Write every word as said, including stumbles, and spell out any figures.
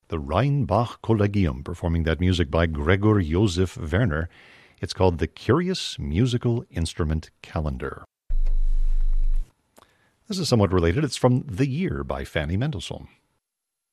The Rheinbach Collegium performing that music by Gregor Josef Werner. It's called The Curious Musical Instrument Calendar. This is somewhat related. It's from The Year by Fanny Mendelssohn.